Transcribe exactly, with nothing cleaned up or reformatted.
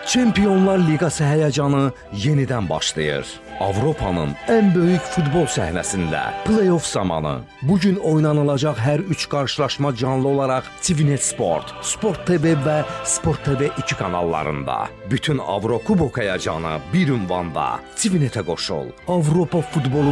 Çempionlar Liqası həyəcanı yenidən başlayır. Avropanın ən böyük futbol səhnəsində play-off zamanı. Bugün oynanılacaq hər üç qarşılaşma canlı olaraq TVNet Sport, Sport T V və Sport T V iki kanallarında. Bütün Avrokubok həyəcanı bir ünvanda. TVNetə qoşul. Avropa futbolu